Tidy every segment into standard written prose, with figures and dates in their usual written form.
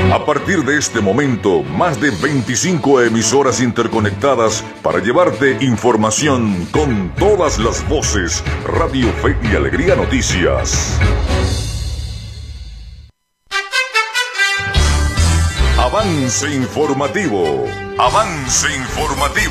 A partir de este momento, más de 25 emisoras interconectadas para llevarte información con todas las voces. Radio Fe y Alegría Noticias. Avance informativo. Avance informativo.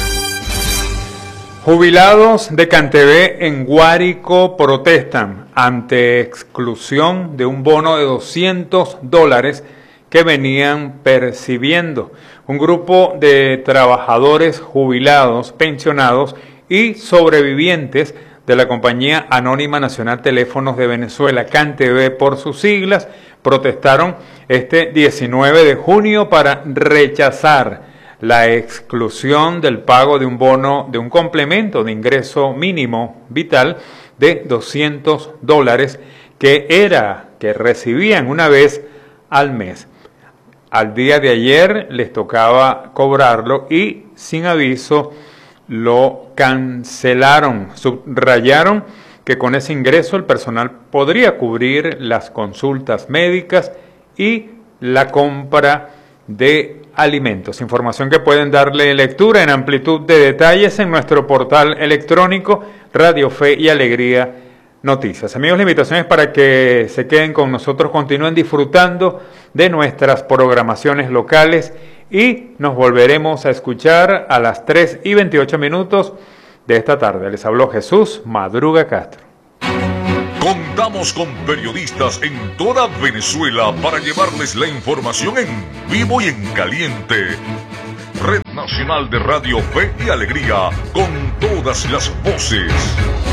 Jubilados de Cantebé en Guárico protestan ante exclusión de un bono de $200 que venían percibiendo. Un grupo de trabajadores jubilados, pensionados y sobrevivientes de la Compañía Anónima Nacional Teléfonos de Venezuela, Cantebé por sus siglas, protestaron este 19 de junio para rechazar la exclusión del pago de un bono, de un complemento de ingreso mínimo vital de $200 que recibían una vez al mes. Al día de ayer les tocaba cobrarlo y sin aviso lo cancelaron. Subrayaron que con ese ingreso el personal podría cubrir las consultas médicas y la compra de alimentos. Información que pueden darle lectura en amplitud de detalles en nuestro portal electrónico Radio Fe y Alegría Noticias. Amigos, la invitación es para que se queden con nosotros, continúen disfrutando de nuestras programaciones locales y nos volveremos a escuchar a las 3:28 de esta tarde. Les habló Jesús Madruga Castro. Contamos con periodistas en toda Venezuela para llevarles la información en vivo y en caliente. Red Nacional de Radio Fe y Alegría, con todas las voces.